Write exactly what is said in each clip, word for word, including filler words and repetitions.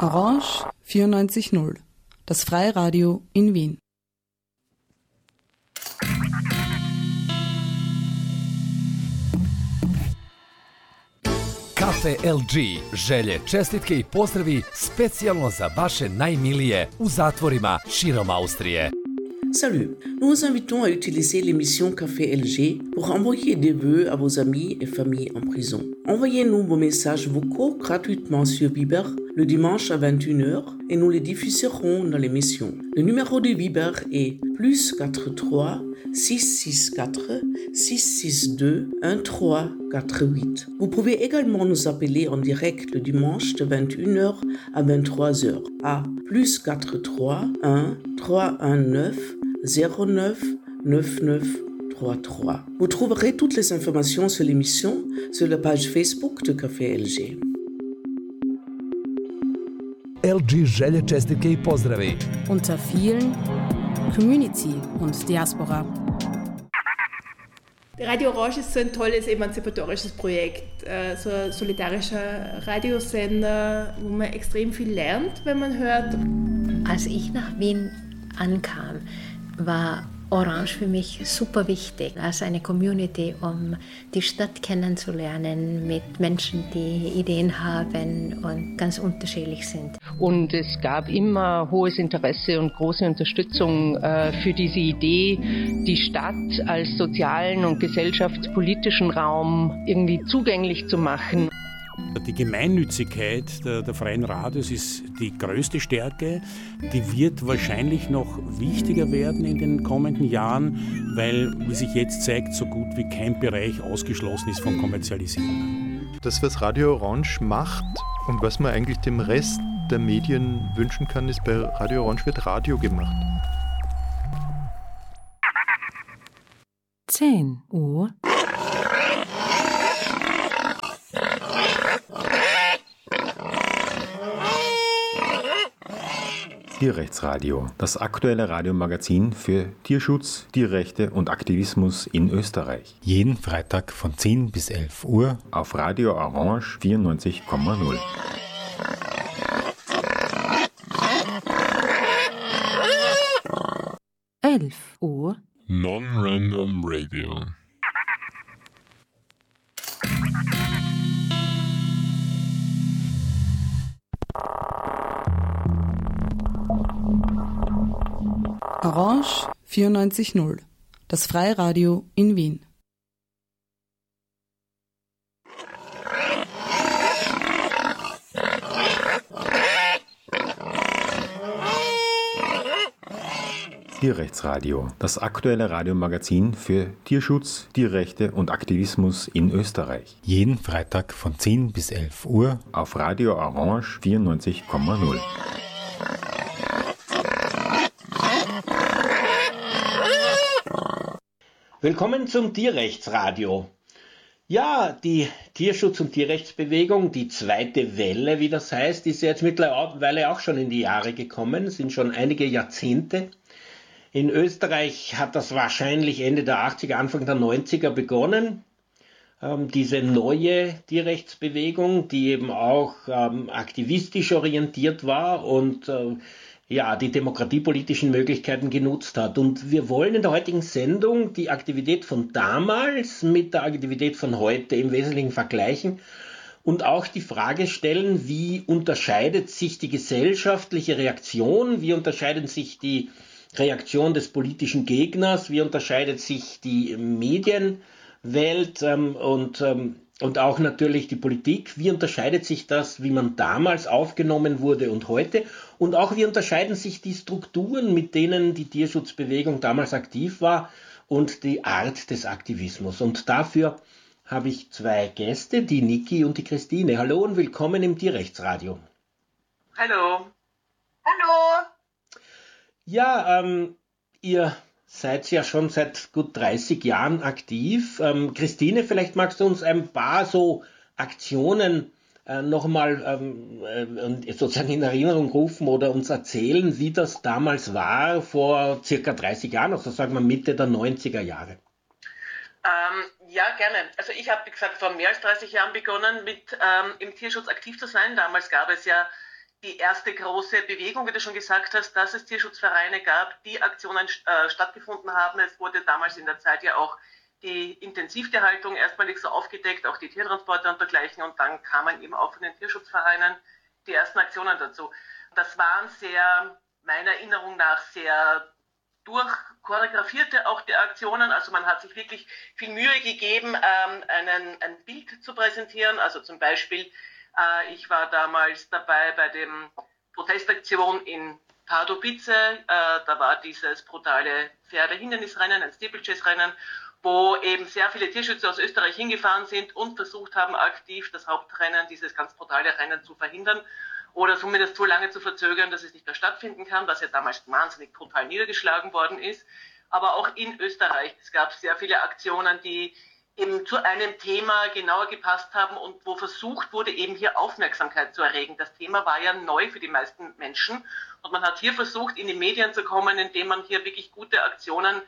Orange vierundneunzig Komma null, das Freiradio in Wien. Kafe el ge, želje, čestitke i pozdravi specijalno za vaše najmilije u zatvorima širom Austrije. Salut, nous vous invitons à utiliser l'émission Café L G pour envoyer des vœux à vos amis et familles en prison. Envoyez-nous vos messages vocaux gratuitement sur Viber le dimanche à vingt et une heures et nous les diffuserons dans l'émission. Le numéro de Viber est plus quatre-vingt-trois six cent soixante-quatre six cent soixante-deux treize quatre-vingt-huit. Vous pouvez également nous appeler en direct le dimanche de vingt et une heures à vingt-trois heures à plus quatre-vingt-trois un trois un neuf zéro neuf neuf neuf trois trois. Vous trouverez toutes les informations sur l'émission sur la page Facebook de Café L G. el ge želje, čestitke i pozdravi. Unter vielen Community und Diaspora. Radio Orange ist so ein tolles emanzipatorisches Projekt, so ein solidarischer Radiosender, wo man extrem viel lernt, wenn man hört. Als ich nach Wien ankam, war Orange für mich super wichtig, als eine Community, um die Stadt kennenzulernen mit Menschen, die Ideen haben und ganz unterschiedlich sind. Und es gab immer hohes Interesse und große Unterstützung äh, für diese Idee, die Stadt als sozialen und gesellschaftspolitischen Raum irgendwie zugänglich zu machen. Die Gemeinnützigkeit der, der freien Radios ist die größte Stärke. Die wird wahrscheinlich noch wichtiger werden in den kommenden Jahren, weil, wie sich jetzt zeigt, so gut wie kein Bereich ausgeschlossen ist von Kommerzialisierung. Das, was Radio Orange macht und was man eigentlich dem Rest der Medien wünschen kann, ist, bei Radio Orange wird Radio gemacht. zehn Uhr. Tierrechtsradio, das aktuelle Radiomagazin für Tierschutz, Tierrechte und Aktivismus in Österreich. Jeden Freitag von zehn bis elf Uhr auf Radio Orange vierundneunzig Komma null. elf Uhr. Non-Random Radio. Orange vierundneunzig Komma null, das Freiradio in Wien. Tierrechtsradio, das aktuelle Radiomagazin für Tierschutz, Tierrechte und Aktivismus in Österreich. Jeden Freitag von zehn bis elf Uhr auf Radio Orange vierundneunzig Komma null. Willkommen zum Tierrechtsradio. Ja, die Tierschutz- und Tierrechtsbewegung, die zweite Welle, wie das heißt, ist jetzt mittlerweile auch schon in die Jahre gekommen, sind schon einige Jahrzehnte. In Österreich hat das wahrscheinlich Ende der achtziger, Anfang der neunziger begonnen. Ähm, diese neue Tierrechtsbewegung, die eben auch ähm, aktivistisch orientiert war und äh, ja, die demokratiepolitischen Möglichkeiten genutzt hat. Und wir wollen in der heutigen Sendung die Aktivität von damals mit der Aktivität von heute im Wesentlichen vergleichen und auch die Frage stellen, wie unterscheidet sich die gesellschaftliche Reaktion, wie unterscheidet sich die Reaktion des politischen Gegners, wie unterscheidet sich die Medienwelt ähm, und ähm, Und auch natürlich die Politik, wie unterscheidet sich das, wie man damals aufgenommen wurde und heute? Und auch wie unterscheiden sich die Strukturen, mit denen die Tierschutzbewegung damals aktiv war und die Art des Aktivismus? Und dafür habe ich zwei Gäste, die Niki und die Christine. Hallo und willkommen im Tierrechtsradio. Hallo. Hallo. Ja, ähm, ihr seid ja schon seit gut dreißig Jahren aktiv. Ähm, Christine, vielleicht magst du uns ein paar so Aktionen äh, nochmal ähm, äh, sozusagen in Erinnerung rufen oder uns erzählen, wie das damals war, vor circa dreißig Jahren, also sagen wir Mitte der neunziger Jahre. Ähm, ja, gerne. Also ich habe, wie gesagt, vor mehr als dreißig Jahren begonnen, mit ähm, im Tierschutz aktiv zu sein. Damals gab es ja die erste große Bewegung, wie du schon gesagt hast, dass es Tierschutzvereine gab, die Aktionen äh, stattgefunden haben. Es wurde damals in der Zeit ja auch die Intensivtierhaltung erstmalig so aufgedeckt, auch die Tiertransporte und dergleichen. Und dann kamen eben auch von den Tierschutzvereinen die ersten Aktionen dazu. Das waren sehr, meiner Erinnerung nach, sehr durchchoreografierte auch die Aktionen. Also man hat sich wirklich viel Mühe gegeben, ähm, einen, ein Bild zu präsentieren. Also zum Beispiel, äh, ich war damals dabei bei dem Protestaktion in Pardubice. Äh, da war dieses brutale Pferdehindernisrennen, ein Steeplechase-Rennen, wo eben sehr viele Tierschützer aus Österreich hingefahren sind und versucht haben, aktiv das Hauptrennen, dieses ganz brutale Rennen zu verhindern oder zumindest so lange zu verzögern, dass es nicht mehr stattfinden kann, was ja damals wahnsinnig brutal niedergeschlagen worden ist. Aber auch in Österreich, es gab sehr viele Aktionen, die eben zu einem Thema genauer gepasst haben und wo versucht wurde, eben hier Aufmerksamkeit zu erregen. Das Thema war ja neu für die meisten Menschen und man hat hier versucht, in die Medien zu kommen, indem man hier wirklich gute Aktionen,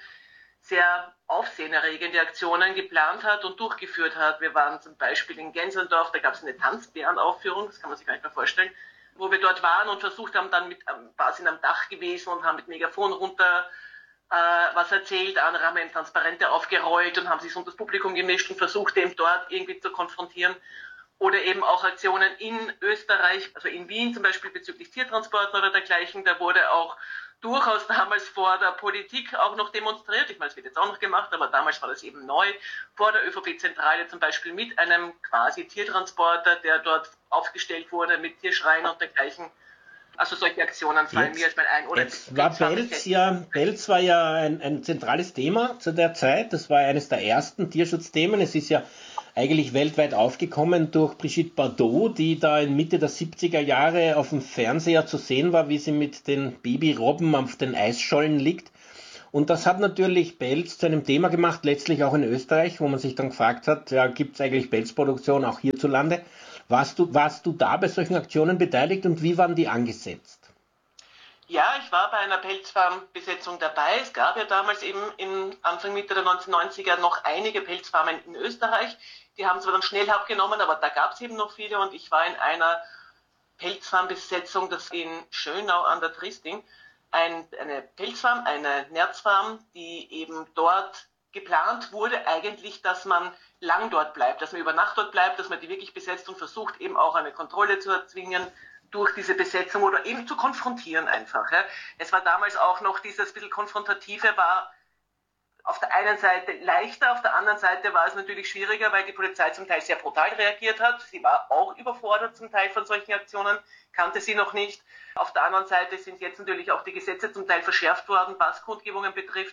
sehr aufsehenerregende Aktionen geplant hat und durchgeführt hat. Wir waren zum Beispiel in Gensendorf, da gab es eine Tanzbärenaufführung, das kann man sich gar nicht mehr vorstellen, wo wir dort waren und versucht haben, dann mit, äh, sind am Dach gewesen und haben mit Megafon runter äh, was erzählt, andere haben eben Transparente aufgerollt und haben sich unter das Publikum gemischt und versucht, eben dort irgendwie zu konfrontieren. Oder eben auch Aktionen in Österreich, also in Wien zum Beispiel bezüglich Tiertransporten oder dergleichen, da wurde auch durchaus damals vor der Politik auch noch demonstriert. Ich meine, es wird jetzt auch noch gemacht, aber damals war das eben neu. Vor der ÖVP-Zentrale zum Beispiel mit einem quasi Tiertransporter, der dort aufgestellt wurde mit Tierschreien und dergleichen. Also solche Aktionen fallen mir erstmal ein. Oder jetzt war Belz ja, Belz war ja ein, ein zentrales Thema zu der Zeit. Das war eines der ersten Tierschutzthemen. Es ist ja eigentlich weltweit aufgekommen durch Brigitte Bardot, die da in Mitte der siebziger Jahre auf dem Fernseher zu sehen war, wie sie mit den Babyrobben auf den Eisschollen liegt. Und das hat natürlich Belz zu einem Thema gemacht, letztlich auch in Österreich, wo man sich dann gefragt hat, ja, gibt es eigentlich Pelzproduktion auch hierzulande? Warst du, warst du da bei solchen Aktionen beteiligt und wie waren die angesetzt? Ja, ich war bei einer Pelzfarmbesetzung dabei. Es gab ja damals eben in Anfang Mitte der neunzehnhundertneunziger noch einige Pelzfarmen in Österreich. Die haben zwar dann schnell abgenommen, aber da gab es eben noch viele und ich war in einer Pelzfarmbesetzung, das in Schönau an der Triesting, ein, eine Pelzfarm, eine Nerzfarm, die eben dort geplant wurde eigentlich, dass man lang dort bleibt, dass man über Nacht dort bleibt, dass man die wirklich besetzt und versucht eben auch eine Kontrolle zu erzwingen durch diese Besetzung oder eben zu konfrontieren einfach. Ja. Es war damals auch noch dieses bisschen Konfrontative, war auf der einen Seite leichter, auf der anderen Seite war es natürlich schwieriger, weil die Polizei zum Teil sehr brutal reagiert hat. Sie war auch überfordert zum Teil von solchen Aktionen, kannte sie noch nicht. Auf der anderen Seite sind jetzt natürlich auch die Gesetze zum Teil verschärft worden, was Kundgebungen betrifft.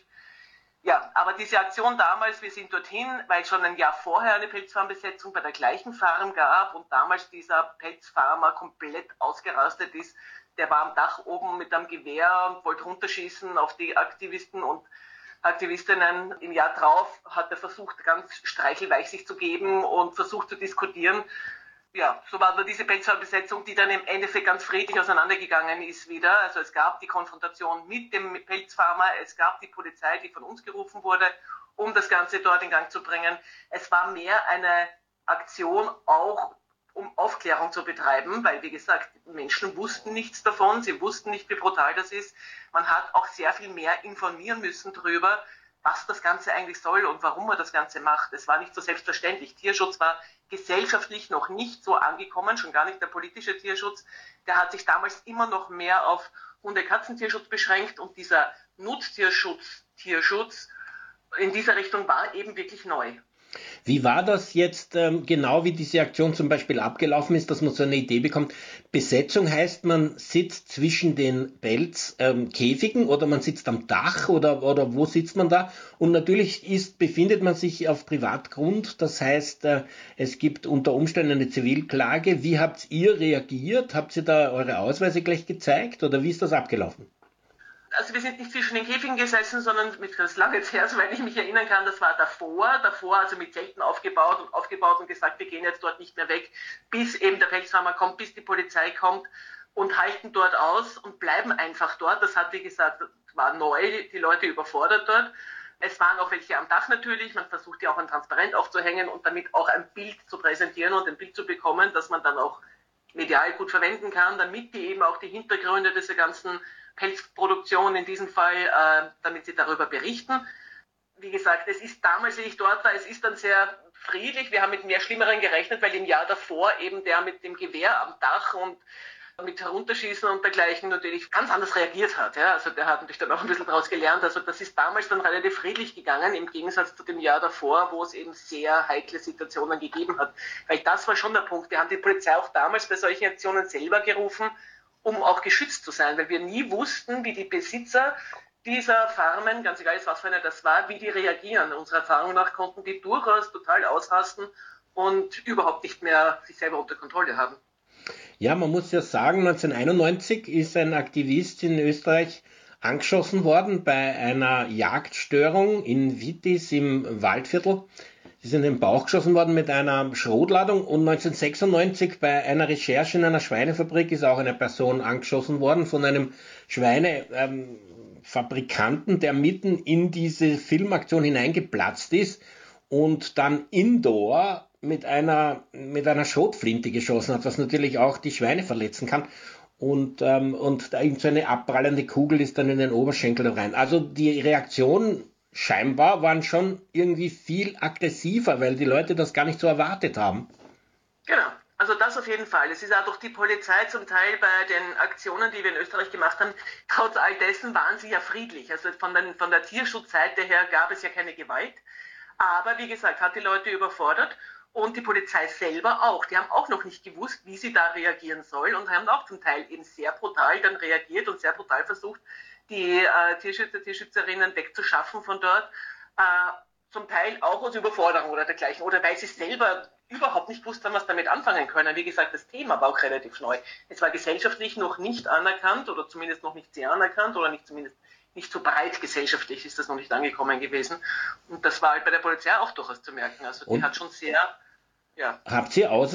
Ja, aber diese Aktion damals, wir sind dorthin, weil schon ein Jahr vorher eine Pelzfarmbesetzung bei der gleichen Farm gab und damals dieser Pelzfarmer komplett ausgerastet ist. Der war am Dach oben mit einem Gewehr und wollte runterschießen auf die Aktivisten und Aktivistinnen. Im Jahr drauf hat er versucht, ganz streichelweich sich zu geben und versucht zu diskutieren. Ja, so war nur diese Pelzfarmbesetzung, die dann im Endeffekt ganz friedlich auseinandergegangen ist wieder. Also es gab die Konfrontation mit dem Pelzfarmer, es gab die Polizei, die von uns gerufen wurde, um das Ganze dort in Gang zu bringen. Es war mehr eine Aktion auch, um Aufklärung zu betreiben, weil, wie gesagt, Menschen wussten nichts davon, sie wussten nicht, wie brutal das ist. Man hat auch sehr viel mehr informieren müssen darüber, was das Ganze eigentlich soll und warum man das Ganze macht. Es war nicht so selbstverständlich. Tierschutz war gesellschaftlich noch nicht so angekommen, schon gar nicht der politische Tierschutz. Der hat sich damals immer noch mehr auf Hunde-Katzentierschutz beschränkt und dieser Nutztierschutz, Tierschutz in dieser Richtung war eben wirklich neu. Wie war das jetzt ähm, genau, wie diese Aktion zum Beispiel abgelaufen ist, dass man so eine Idee bekommt? Besetzung heißt, man sitzt zwischen den Pelzkäfigen ähm, oder man sitzt am Dach oder, oder wo sitzt man da? Und natürlich ist, befindet man sich auf Privatgrund, das heißt, äh, es gibt unter Umständen eine Zivilklage. Wie habt ihr reagiert? Habt ihr da eure Ausweise gleich gezeigt oder wie ist das abgelaufen? Also wir sind nicht zwischen den Käfigen gesessen, sondern mit das lange her, soweit ich mich erinnern kann, das war davor, davor also mit Zelten aufgebaut und aufgebaut und gesagt, wir gehen jetzt dort nicht mehr weg, bis eben der Pelzfarmer kommt, bis die Polizei kommt und halten dort aus und bleiben einfach dort. Das hat, wie gesagt, war neu, die Leute überfordert dort. Es waren auch welche am Dach natürlich, man versucht ja auch ein Transparent aufzuhängen und damit auch ein Bild zu präsentieren und ein Bild zu bekommen, dass man dann auch medial gut verwenden kann, damit die eben auch die Hintergründe dieser ganzen Pelzproduktion in diesem Fall, äh, damit sie darüber berichten. Wie gesagt, es ist damals, wie ich dort war, es ist dann sehr friedlich. Wir haben mit mehr Schlimmeren gerechnet, weil im Jahr davor eben der mit dem Gewehr am Dach und mit Herunterschießen und dergleichen natürlich ganz anders reagiert hat. Ja? Also der hat natürlich dann auch ein bisschen daraus gelernt. Also das ist damals dann relativ friedlich gegangen, im Gegensatz zu dem Jahr davor, wo es eben sehr heikle Situationen gegeben hat. Weil das war schon der Punkt. Wir haben die Polizei auch damals bei solchen Aktionen selber gerufen, um auch geschützt zu sein, weil wir nie wussten, wie die Besitzer dieser Farmen, ganz egal was für eine das war, wie die reagieren. Unserer Erfahrung nach konnten die durchaus total ausrasten und überhaupt nicht mehr sich selber unter Kontrolle haben. Ja, man muss ja sagen, neunzehnhunderteinundneunzig ist ein Aktivist in Österreich angeschossen worden bei einer Jagdstörung in Wittis im Waldviertel. Sie sind in den Bauch geschossen worden mit einer Schrotladung und neunzehnhundertsechsundneunzig bei einer Recherche in einer Schweinefabrik ist auch eine Person angeschossen worden von einem Schweinefabrikanten, der mitten in diese Filmaktion hineingeplatzt ist und dann indoor mit einer, mit einer Schrotflinte geschossen hat, was natürlich auch die Schweine verletzen kann. Und, ähm, und da irgend so eine abprallende Kugel ist dann in den Oberschenkel rein. Also die Reaktionen scheinbar waren schon irgendwie viel aggressiver, weil die Leute das gar nicht so erwartet haben. Genau, also das auf jeden Fall. Es ist auch durch die Polizei zum Teil bei den Aktionen, die wir in Österreich gemacht haben, trotz all dessen waren sie ja friedlich. Also von, den, von der Tierschutzseite her gab es ja keine Gewalt. Aber wie gesagt, hat die Leute überfordert. Und die Polizei selber auch. Die haben auch noch nicht gewusst, wie sie da reagieren soll und haben auch zum Teil eben sehr brutal dann reagiert und sehr brutal versucht, die äh, Tierschützer, Tierschützerinnen wegzuschaffen von dort. Äh, zum Teil auch aus Überforderung oder dergleichen. Oder weil sie selber überhaupt nicht wussten, was damit anfangen können. Wie gesagt, das Thema war auch relativ neu. Es war gesellschaftlich noch nicht anerkannt oder zumindest noch nicht sehr anerkannt oder nicht zumindest nicht so breit gesellschaftlich ist das noch nicht angekommen gewesen. Und das war halt bei der Polizei auch durchaus zu merken. Also die und? hat schon sehr... Ja. Habt ihr aus